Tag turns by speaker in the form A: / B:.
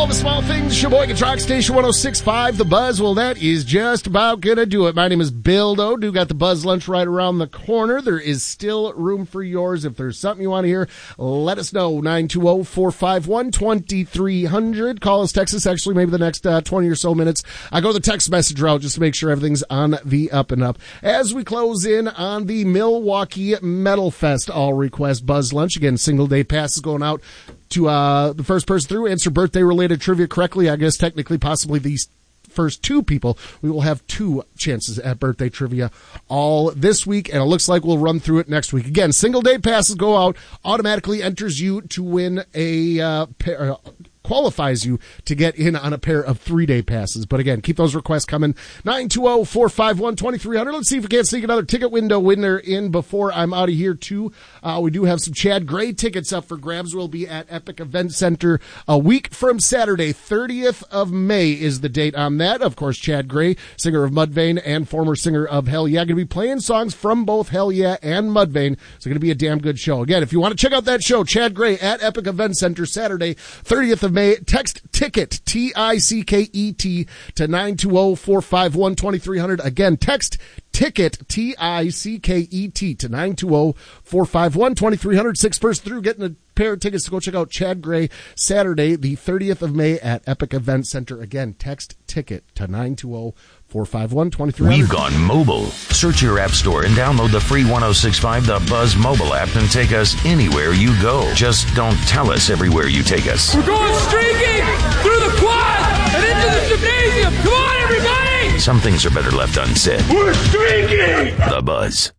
A: all the small things. Sheboygan Rock Station 106.5, The Buzz. Well, that is just about going to do it. My name is Bill Doe. Do got the Buzz Lunch right around the corner. There is still room for yours. If there's something you want to hear, let us know. 920-451-2300. Call us, text us, actually, maybe the next 20 or so minutes. I go the text message route just to make sure everything's on the up and up. As we close in on the Milwaukee Metal Fest All Request Buzz Lunch. Again, single day passes going out to the first person through, answer birthday-related trivia correctly. I guess technically possibly these first two people. We will have two chances at birthday trivia all this week, and it looks like we'll run through it next week. Again, single-day passes go out, automatically enters you to win a qualifies you to get in on a pair of 3-day passes. But again, keep those requests coming. 920-451-2300. Let's see if we can't sneak another ticket window winner in before I'm out of here, too. We do have some Chad Gray tickets up for grabs. We'll be at Epic Event Center a week from Saturday. 30th of May is the date on that. Of course, Chad Gray, singer of Mudvayne and former singer of Hell Yeah, going to be playing songs from both Hell Yeah and Mudvayne. It's going to be a damn good show. Again, if you want to check out that show, Chad Gray at Epic Event Center Saturday, 30th of May. Text TICKET, T-I-C-K-E-T, to 920-451-2300. Again, text TICKET, T-I-C-K-E-T, to 920-451-2300. Sixth person through getting a pair of tickets to go check out Chad Gray Saturday, the 30th of May at Epic Event Center. Again, text TICKET to 920-451-2300.
B: We've gone mobile. Search your app store and download the free 106.5 The Buzz mobile app and take us anywhere you go. Just don't tell us everywhere you take us.
C: We're going streaking through the quad and into the gymnasium. Come on, everybody!
B: Some things are better left unsaid.
C: We're streaking!
B: The Buzz.